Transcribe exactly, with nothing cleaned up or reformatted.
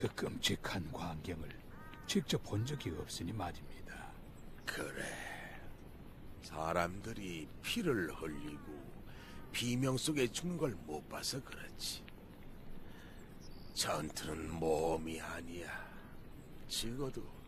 그 끔찍한 광경을 직접 본 적이 없으니 말입니다. 그래. 사람들이 피를 흘리고 비명 속에 죽는 걸 못 봐서 그렇지. 전투는 모험이 아니야. 죽어도